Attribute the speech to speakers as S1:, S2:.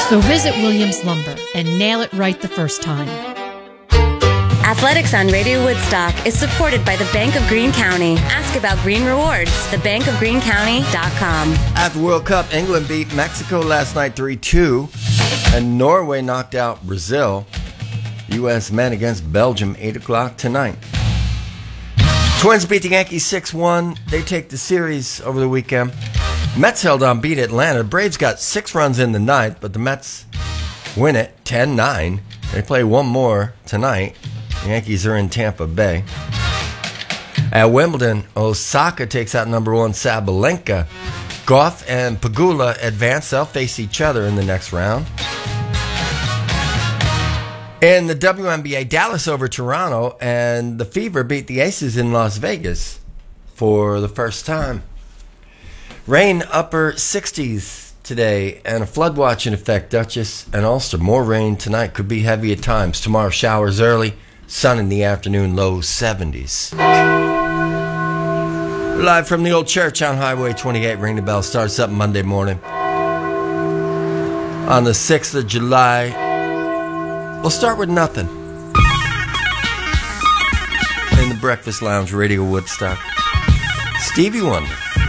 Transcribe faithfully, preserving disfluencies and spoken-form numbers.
S1: So visit Williams Lumber and nail it right the first time.
S2: Athletics on Radio Woodstock is supported by the Bank of Greene County. Ask about Green Rewards, the bank of green county dot com.
S3: At the World Cup, England beat Mexico last night three two, and Norway knocked out Brazil. U S men against Belgium, eight o'clock tonight. Twins beat the Yankees six one. They take the series over the weekend. Mets held on, beat Atlanta. Braves got six runs in the ninth, but the Mets win it ten nine. They play one more tonight. The Yankees are in Tampa Bay. At Wimbledon, Osaka takes out number one Sabalenka. Goff and Pegula advance. They'll face each other in the next round. In the W N B A, Dallas over Toronto, and the Fever beat the Aces in Las Vegas for the first time. Rain upper sixties today, and a flood watch in effect. Dutchess and Ulster. More rain tonight. Could be heavy at times. Tomorrow, showers early. Sun in the afternoon, low seventies. Live from the old church on Highway twenty-eight. Ring the bell. Starts up Monday morning. On the sixth of July, we'll start with nothing. In the Breakfast Lounge, Radio Woodstock. Stevie Wonder.